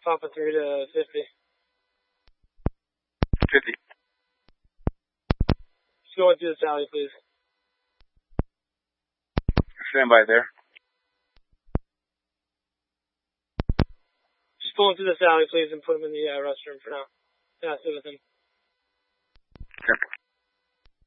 Papa 3 to 50. 50. Just going through the Sally, please. Stand by there. Just pulling through the Sally, please, and put him in the restroom for now. Yeah, sit with him. Okay.